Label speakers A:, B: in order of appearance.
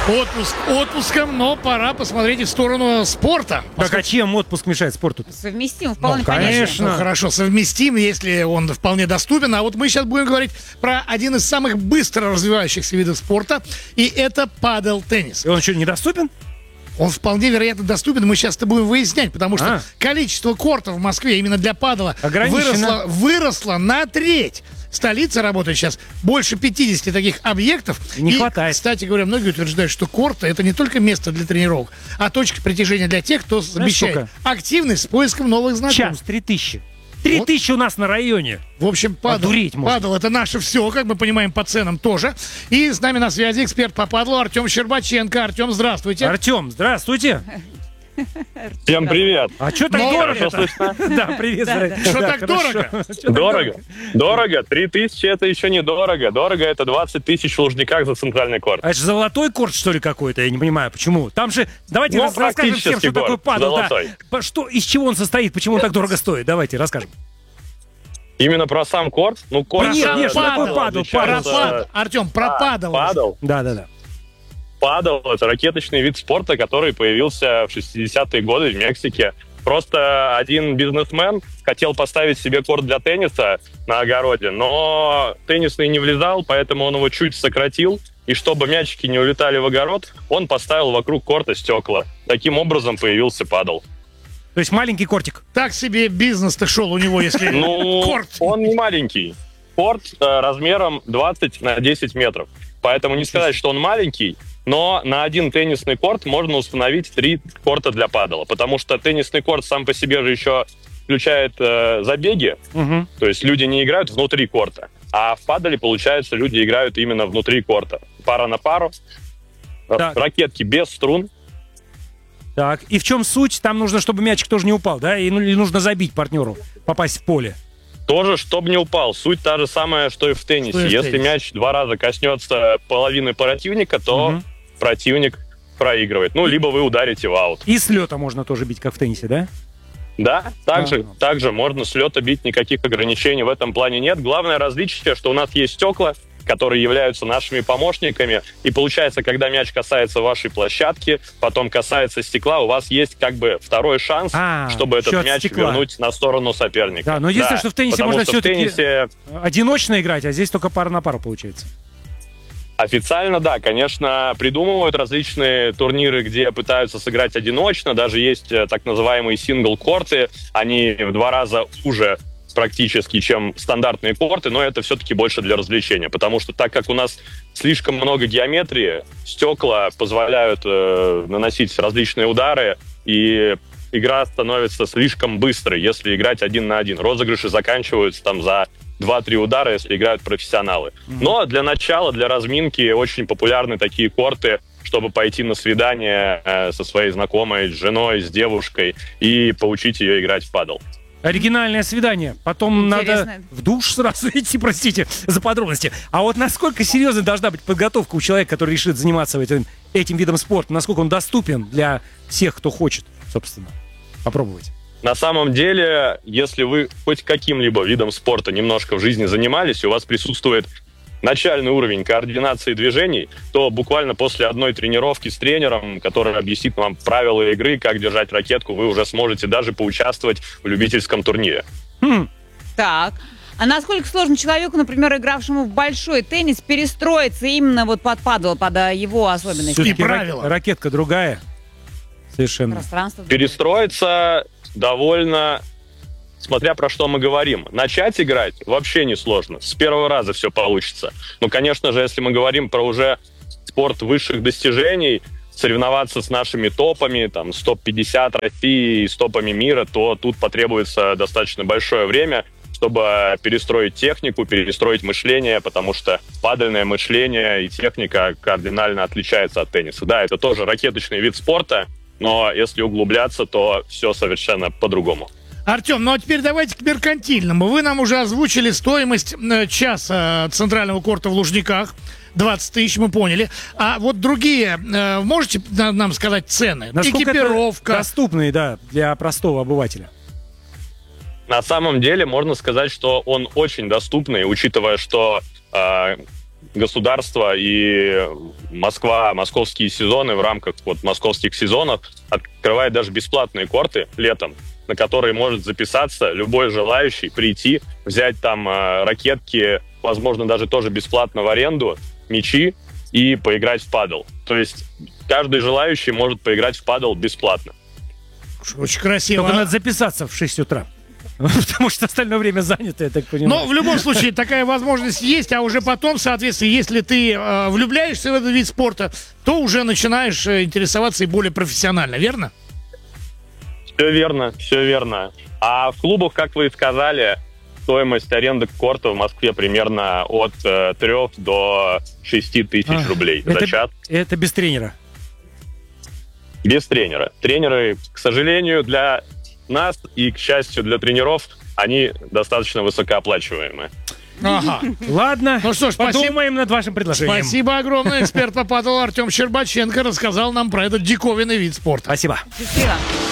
A: Отпуск отпуском, но пора посмотреть и в сторону спорта.
B: Так а чем отпуск мешает спорту?
C: Совместим, вполне
A: Конечно,
C: понятно.
A: хорошо, совместим, если он вполне доступен. А вот мы сейчас будем говорить про один из самых быстро развивающихся видов спорта, и это падл-теннис.
B: И он что, недоступен?
A: Он вполне вероятно доступен, мы сейчас это будем выяснять, потому что количество кортов в Москве именно для падала выросло на треть. Столица работает сейчас больше 50 таких объектов.
B: Не хватает.
A: Кстати говоря, многие утверждают, что корты — это не только место для тренировок, а точка притяжения для тех, кто обещает активность с поиском новых знакомств.
B: Час 3000. 3000 у нас на районе.
A: В общем, падл — это наше все, как мы понимаем, по ценам тоже. И с нами на связи эксперт по падлу Артем Щербаченко. Артем, здравствуйте.
B: Артем, здравствуйте.
D: Всем привет.
B: А что так дорого? Да, привет.
A: Что так дорого?
D: Дорого. 3000 это еще не дорого. Дорого это 20 тысяч в Лужниках за центральный корт.
B: А это же золотой корт, что ли, какой-то? Я не понимаю, почему. Там же, давайте расскажем всем, что такое падл. Что, из чего он состоит, почему он так дорого стоит? Давайте расскажем.
D: Именно про сам корт? Ну, корт...
B: Нет, что такое падл?
A: Артем, про падл.
D: Падл?
B: Да.
D: Падл — это ракеточный вид спорта, который появился в 60-е годы в Мексике. Просто один бизнесмен хотел поставить себе корт для тенниса на огороде, но теннисный не влезал, поэтому он его чуть сократил. И чтобы мячики не улетали в огород, он поставил вокруг корта стекла. Таким образом появился падл.
B: То есть маленький кортик.
A: Так себе бизнес-то шел у него, если корт.
D: Он не маленький. Корт размером 20 на 10 метров. Поэтому не сказать, что он маленький, но на один теннисный корт можно установить 3 корта для падала. Потому что теннисный корт сам по себе же еще включает забеги. То есть люди не играют внутри корта. А в падале, получается, люди играют именно внутри корта. Пара на пару. Ракетки без струн.
B: Так, и в чем суть? Там нужно, чтобы мячик тоже не упал, да? И нужно забить партнеру, попасть в поле.
D: Тоже, чтобы не упал. Суть та же самая, что и в теннисе. Если мяч 2 раза коснется половины противника, то противник проигрывает. Ну, либо вы ударите в аут.
B: И с лета можно тоже бить, как в теннисе, да?
D: Да, также можно с лета бить, никаких ограничений в этом плане нет. Главное различие, что у нас есть стекла, которые являются нашими помощниками. И получается, когда мяч касается вашей площадки, потом касается стекла, у вас есть как бы второй шанс, чтобы этот мяч вернуть на сторону соперника.
B: Да, но единственное, что в теннисе можно все-таки одиночно играть, а здесь только пара на пару получается.
D: Официально, да, конечно, придумывают различные турниры, где пытаются сыграть одиночно. Даже есть так называемые сингл-корты. Они в 2 раза уже практически, чем стандартные корты, но это все-таки больше для развлечения, потому что так как у нас слишком много геометрии, стекла позволяют наносить различные удары, и игра становится слишком быстрой, если играть 1 на 1. Розыгрыши заканчиваются там за 2-3 удара, если играют профессионалы. Но для начала, для разминки очень популярны такие корты, чтобы пойти на свидание со своей знакомой, с женой, с девушкой и поучить ее играть в падл.
B: Оригинальное свидание. Потом надо в душ сразу идти, простите за подробности. А вот насколько серьезной должна быть подготовка у человека, который решит заниматься этим видом спорта? Насколько он доступен для всех, кто хочет, собственно, попробовать?
D: На самом деле, если вы хоть каким-либо видом спорта немножко в жизни занимались, и у вас присутствует начальный уровень координации движений, то буквально после одной тренировки с тренером, который объяснит вам правила игры, как держать ракетку, вы уже сможете даже поучаствовать в любительском турнире.
C: Так. А насколько сложно человеку, например, игравшему в большой теннис, перестроиться именно вот под падл, под его особенности?
B: И правила. Ракетка другая. Совершенно.
D: Перестроиться довольно... Смотря про что мы говорим. Начать играть вообще не сложно. С первого раза все получится. Но, конечно же, если мы говорим про уже спорт высших достижений, соревноваться с нашими топами, там, с топ-50 России и с топами мира, то тут потребуется достаточно большое время, чтобы перестроить технику, перестроить мышление, потому что падальное мышление и техника кардинально отличаются от тенниса. Да, это тоже ракеточный вид спорта, но если углубляться, то все совершенно по-другому.
A: Артем, ну а теперь давайте к меркантильному. Вы нам уже озвучили стоимость часа центрального корта в Лужниках. 20 тысяч, мы поняли. А вот другие, можете нам сказать цены?
B: Насколько
A: экипировка?
B: Это доступные, да, для простого обывателя.
D: На самом деле можно сказать, что он очень доступный, учитывая, что государство и Москва, московские сезоны в рамках вот московских сезонов открывает даже бесплатные корты летом, на которые может записаться любой желающий, прийти, взять там ракетки, возможно, даже тоже бесплатно в аренду, мячи и поиграть в падл. То есть каждый желающий может поиграть в падл бесплатно.
A: Очень красиво.
B: Только надо записаться в 6 утра. Потому что остальное время занято, я так понимаю.
A: Но в любом случае такая возможность есть, а уже потом, соответственно, если ты влюбляешься в этот вид спорта, то уже начинаешь интересоваться и более профессионально, верно?
D: Все верно, все верно. А в клубах, как вы и сказали, стоимость аренды корта в Москве примерно от 3 до 6 тысяч рублей за час.
B: Это без тренера?
D: Без тренера. Тренеры, к сожалению, для нас и, к счастью, для тренеров, они достаточно высокооплачиваемые.
A: Ага.
B: Ладно,
A: ну что ж,
B: подумаем над вашим предложением.
A: Спасибо огромное. Эксперт по падлу Артем Щербаченко рассказал нам про этот диковинный вид спорта.
B: Спасибо.
C: Счастливо.